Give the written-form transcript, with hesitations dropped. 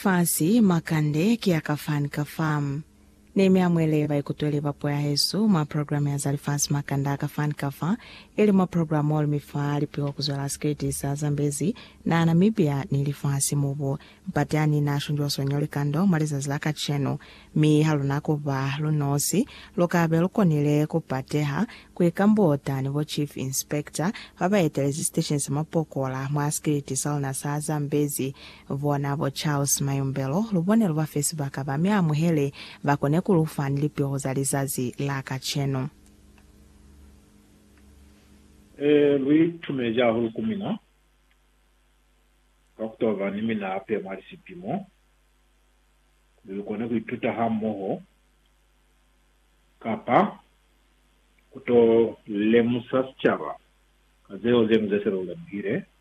Alifasi Makande kiakafani kafamu. Neme amweleva ikutweleva poya Yesu ma programu ya Alifasi Makanda akafani kafa ili ma programu olimifa alipiwa kuzwela sketi za Zambezi na Namibia nilifasi mubo mpatiani na shunjwa sonyoli kando maliza zilaka cheno mi halunako ba lunosi lokabe lukonile kupateha kwekambota nivo chief inspector haba etelezi stations mapokola mwa sketi salna sa Zambezi vona vo Charles Mayumbelo lubone luba Facebook abami amuhele bakone kulufani lipio zalizazi laka cheno. Lui tumeja hulu kumina Oktoba nimina ape marisi pimo lukone kuituta hamoho kapa kuto lemusas chava kazeo zemzesero lemhire